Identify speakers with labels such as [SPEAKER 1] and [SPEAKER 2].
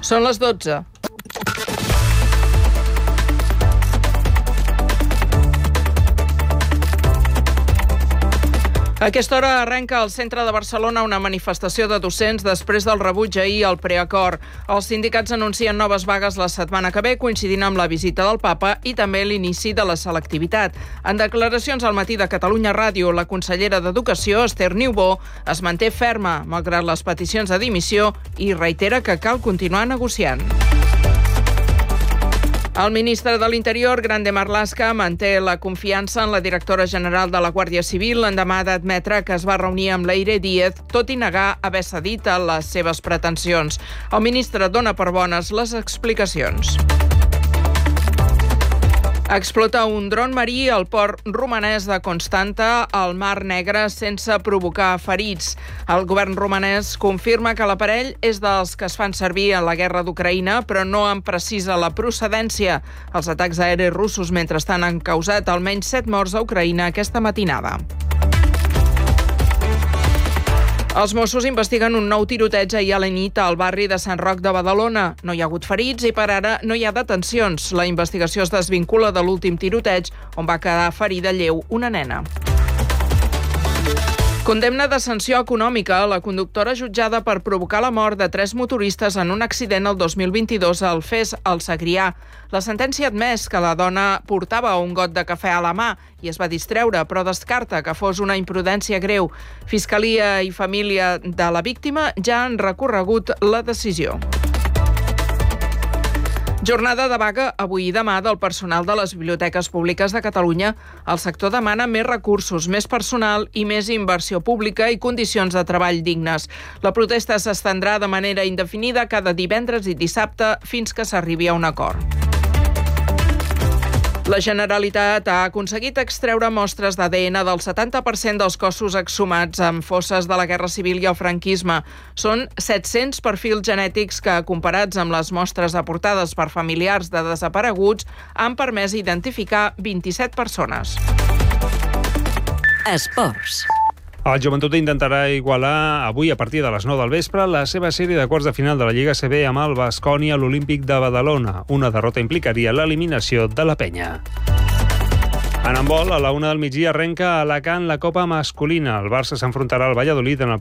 [SPEAKER 1] Són les 12. A aquesta hora arrenca al centre de Barcelona una manifestació de docents després del rebuig ahir al preacord. Els sindicats anuncien noves vagues la setmana que ve, coincidint amb la visita del papa i també l'inici de la selectivitat. En declaracions al Matí de Catalunya Ràdio, la consellera d'Educació, Esther Niubó, es manté ferma, malgrat les peticions de dimissió, i reitera que cal continuar negociant. El ministre de l'Interior, Grande Marlaska, manté la confiança en la directora general de la Guàrdia Civil l'endemà d'admetre que es va reunir amb Leire Díez, tot i negar haver cedit a les seves pretensions. El ministre dona per bones les explicacions. Explota un dron marí al port romanès de Constanta al Mar Negre sense provocar ferits. El govern romanès confirma que l'aparell és dels que es fan servir en la guerra d'Ucraïna, però no en precisa la procedència. Els atacs aeris russos mentrestant han causat almenys 7 morts a Ucraïna aquesta matinada. Els Mossos investiguen un nou tiroteig ahir a la nit al barri de Sant Roc de Badalona. No hi ha hagut ferits i per ara no hi ha detencions. La investigació es desvincula de l'últim tiroteig, on va quedar ferida lleu una nena. Condemna de sanció econòmica a la conductora jutjada per provocar la mort de 3 motoristes en un accident el 2022 al Fes, al Segrià. La sentència ha admès que la dona portava un got de cafè a la mà i es va distreure, però descarta que fos una imprudència greu. Fiscalia i família de la víctima ja han recorregut la decisió. Jornada de vaga avui i demà del personal de les biblioteques públiques de Catalunya. El sector demana més recursos, més personal i més inversió pública i condicions de treball dignes. La protesta s'estendrà de manera indefinida cada divendres i dissabte fins que s'arribi a un acord. La Generalitat ha aconseguit extreure mostres d'ADN del 70% dels cossos exhumats en fosses de la Guerra Civil i el franquisme. Són 700 perfils genètics que, comparats amb les mostres aportades per familiars de desapareguts, han permès identificar 27 persones.
[SPEAKER 2] Esports.
[SPEAKER 3] El Joventut intentarà igualar avui a partir de les 9 del vespre la seva sèrie de quarts de final de la Lliga CB amb el Baskonia a l'Olímpic de Badalona. Una derrota implicaria l'eliminació de la penya. En handbol, a la 1 del migdia arrenca a Alacant la Copa masculina. El Barça s'enfrontarà al Valladolid en el